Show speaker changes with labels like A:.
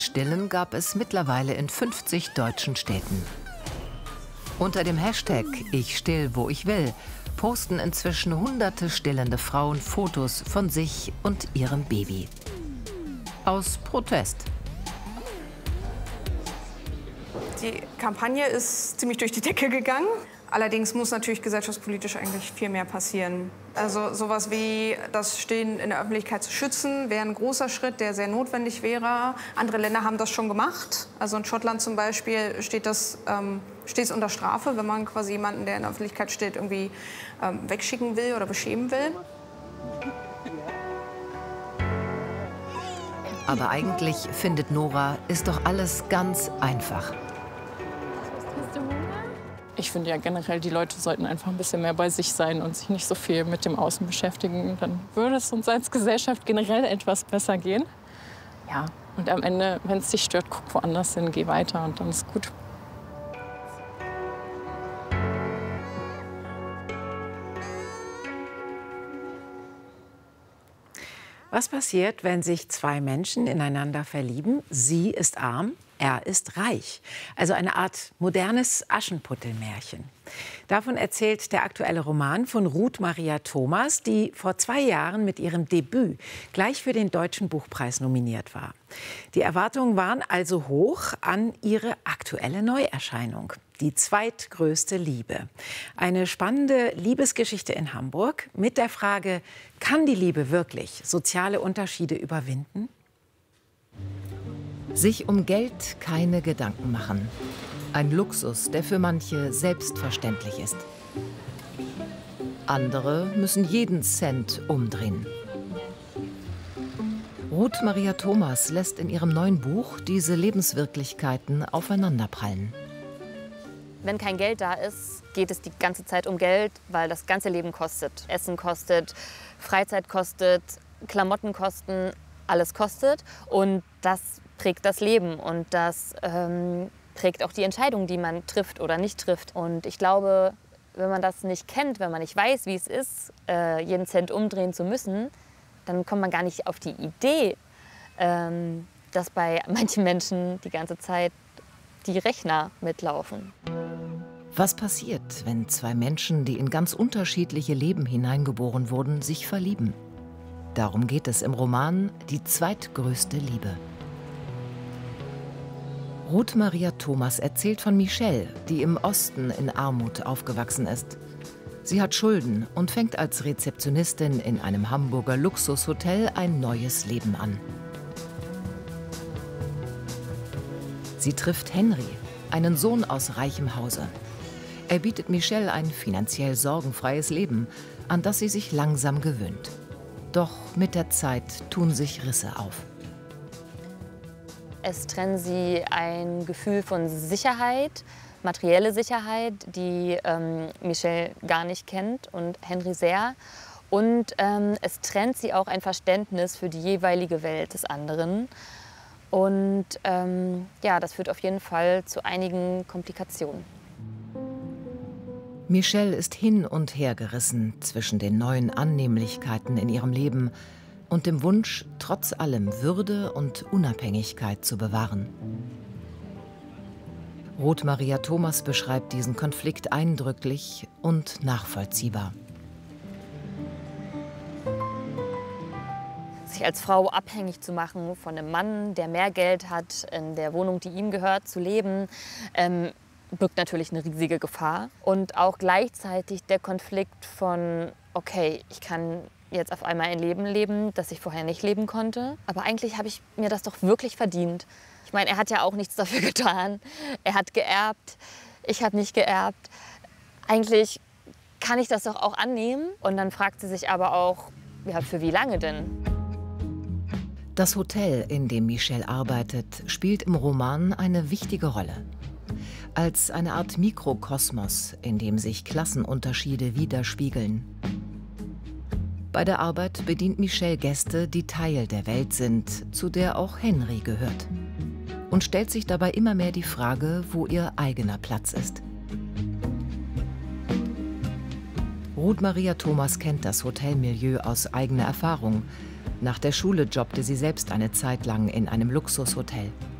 A: Stillen gab es mittlerweile in 50 deutschen Städten. Unter dem Hashtag #Ich still, wo ich will posten inzwischen hunderte stillende Frauen Fotos von sich und ihrem Baby. Aus Protest.
B: Die Kampagne ist ziemlich durch die Decke gegangen. Allerdings muss natürlich gesellschaftspolitisch eigentlich viel mehr passieren. Also sowas wie das Stillen in der Öffentlichkeit zu schützen, wäre ein großer Schritt, der sehr notwendig wäre. Andere Länder haben das schon gemacht. Also in Schottland zum Beispiel steht es unter Strafe, wenn man quasi jemanden, der in der Öffentlichkeit steht, irgendwie wegschicken will oder beschämen will.
A: Aber eigentlich, findet Nora, ist doch alles ganz einfach.
C: Ich finde ja generell, die Leute sollten einfach ein bisschen mehr bei sich sein und sich nicht so viel mit dem Außen beschäftigen. Dann würde es uns als Gesellschaft generell etwas besser gehen. Ja, und am Ende, wenn es dich stört, guck woanders hin, geh weiter und dann ist gut.
D: Was passiert, wenn sich zwei Menschen ineinander verlieben? Sie ist arm, er ist reich. Also eine Art modernes Aschenputtelmärchen. Davon erzählt der aktuelle Roman von Ruth Maria Thomas, die vor 2 Jahren mit ihrem Debüt gleich für den Deutschen Buchpreis nominiert war. Die Erwartungen waren also hoch an ihre aktuelle Neuerscheinung. Die zweitgrößte Liebe. Eine spannende Liebesgeschichte in Hamburg mit der Frage, kann die Liebe wirklich soziale Unterschiede überwinden?
A: Sich um Geld keine Gedanken machen. Ein Luxus, der für manche selbstverständlich ist. Andere müssen jeden Cent umdrehen. Ruth Maria Thomas lässt in ihrem neuen Buch diese Lebenswirklichkeiten aufeinanderprallen.
E: Wenn kein Geld da ist, geht es die ganze Zeit um Geld, weil das ganze Leben kostet. Essen kostet, Freizeit kostet, Klamotten kosten, alles kostet. Und das prägt das Leben und das prägt auch die Entscheidung, die man trifft oder nicht trifft. Und ich glaube, wenn man das nicht kennt, wenn man nicht weiß, wie es ist, jeden Cent umdrehen zu müssen, dann kommt man gar nicht auf die Idee, dass bei manchen Menschen die ganze Zeit die Rechner mitlaufen.
A: Was passiert, wenn zwei Menschen, die in ganz unterschiedliche Leben hineingeboren wurden, sich verlieben? Darum geht es im Roman Die zweitgrößte Liebe. Ruth Maria Thomas erzählt von Michelle, die im Osten in Armut aufgewachsen ist. Sie hat Schulden und fängt als Rezeptionistin in einem Hamburger Luxushotel ein neues Leben an. Sie trifft Henry, einen Sohn aus reichem Hause. Er bietet Michelle ein finanziell sorgenfreies Leben, an das sie sich langsam gewöhnt. Doch mit der Zeit tun sich Risse auf.
E: Es trennt sie ein Gefühl von Sicherheit, materielle Sicherheit, die Michelle gar nicht kennt und Henry sehr. Und es trennt sie auch ein Verständnis für die jeweilige Welt des anderen. Und ja, das führt auf jeden Fall zu einigen Komplikationen.
A: Michelle ist hin und her gerissen zwischen den neuen Annehmlichkeiten in ihrem Leben und dem Wunsch, trotz allem Würde und Unabhängigkeit zu bewahren. Ruth Maria Thomas beschreibt diesen Konflikt eindrücklich und nachvollziehbar.
E: Sich als Frau abhängig zu machen von einem Mann, der mehr Geld hat, in der Wohnung, die ihm gehört, zu leben, birgt natürlich eine riesige Gefahr. Und auch gleichzeitig der Konflikt von, okay, ich kann jetzt auf einmal ein Leben leben, das ich vorher nicht leben konnte. Aber eigentlich habe ich mir das doch wirklich verdient. Ich meine, er hat ja auch nichts dafür getan. Er hat geerbt, ich habe nicht geerbt. Eigentlich kann ich das doch auch annehmen. Und dann fragt sie sich aber auch, ja, für wie lange denn?
A: Das Hotel, in dem Michelle arbeitet, spielt im Roman eine wichtige Rolle. Als eine Art Mikrokosmos, in dem sich Klassenunterschiede widerspiegeln. Bei der Arbeit bedient Michelle Gäste, die Teil der Welt sind, zu der auch Henry gehört. Und stellt sich dabei immer mehr die Frage, wo ihr eigener Platz ist. Ruth Maria Thomas kennt das Hotelmilieu aus eigener Erfahrung. Nach der Schule jobbte sie selbst eine Zeit lang in einem Luxushotel.